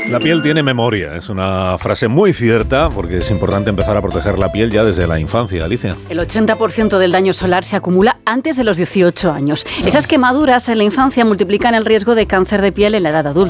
La piel tiene memoria, es una frase muy cierta porque es importante empezar a proteger la piel ya desde la infancia, Alicia. El 80% del daño solar se acumula antes de los 18 años. Esas quemaduras en la infancia multiplican el riesgo de cáncer de piel en la edad adulta.